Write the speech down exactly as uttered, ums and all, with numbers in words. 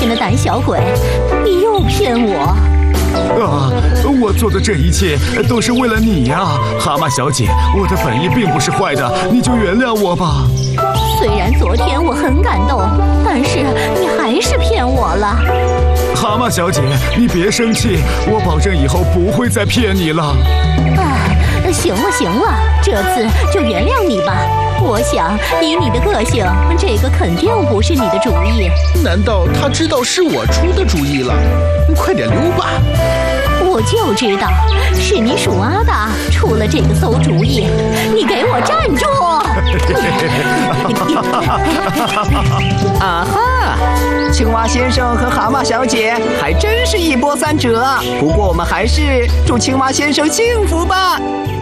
天的胆小鬼，你又骗我！ 啊，我做的这一切都是为了你呀，蛤蟆小姐，我的本意并不是坏的，你就原谅我吧。 虽然昨天我很感动，但是你还是骗我了。 蛤蟆小姐，你别生气，我保证以后不会再骗你了。 哎，行了行了，这次就原谅你吧。我想以你的个性，这个肯定不是你的主意。 难道他知道是我出的主意了？快点溜吧！ 我就知道是你鼠阿大出了这个馊主意，你给我站住！ 啊哈！青蛙先生和蛤蟆小姐还真是一波三折。不过我们还是祝青蛙先生幸福吧。